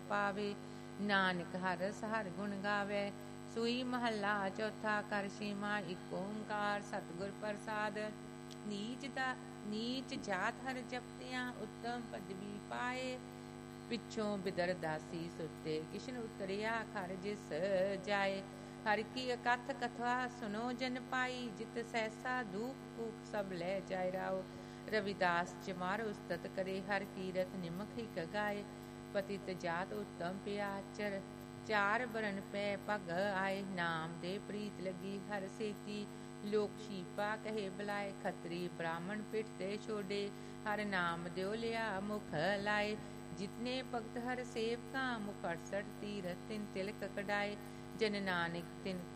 ਪਾਵੇ। ਨਾਨਕ ਹਰ ਰਸ ਹਰ ਗੁਣ ਗਾਵੇ। ਸੂਈ ਮਹੱਲਾ ਚੌਥਾ। ਕਰ ਛੇਵਾਂ ਏਕ ਓੰਕਾਰ ਸਤਿਗੁਰ ਪ੍ਰਸਾਦ। ਨੀਚ ਜਾਤ ਹਰ ਜਪਤਿਆਂ ਉੱਤਮ ਪਦਵੀ ਪਾਏ। ਪਿੱਛੋਂ ਬਿਦਰ ਦਾਸੀ ਸੁਤੇ ਕਿਸ਼ਨ ਉਤਰਿਆ ਖਰ ਜਿਸ ਜਾਏ। ਹਰ ਕੀ ਅਕਥ ਕਥਾ ਸੁਨੋ ਜਨ ਪਾਈ। ਜਿਤ ਸਹਿਸਾ ਦੁਖ ਭੂਖ ਸਭ ਲੈ ਜਾਏ ਰਾਓ। ਰਵਿਦਾਸ ਚਮਾਰ ਉਸਤਤ ਕਰੇ ਹਰ ਕੀਰਤ ਨਿਮਖ ਹਿਕ ਗਾਏ। ਪਤਿਤ ਜਾਤ ਉੱਤਮ ਪਿਆਚਰ ਚਾਰ ਬਰਨ ਪੈ ਪਗ ਆਏ। ਨਾਮ ਦੇ ਪ੍ਰੀਤ ਲੱਗੀ ਹਰ ਸੇਤੀ ਲੋਕ ਸ਼ੀਪਾ ਕਹੇ ਬੁਲਾਏ। ਖੱਤਰੀ ਬ੍ਰਾਹਮਣ ਪਿੱਠ ਤੇ ਛੋਡੇ ਹਰ ਨਾਮ ਦਿਓ ਲਿਆ ਮੁਖ ਲਾਏ। ਜਿਤਨੇ ਭਗਤ ਹਰ ਸੇਵਕਾ ਮੁਖ 68 ਤੀਰਥ ਤਿਨ ਤਿਲਕ ਕਢਾਏ। ਜਨ ਨਾਨਕ ਤਿਨ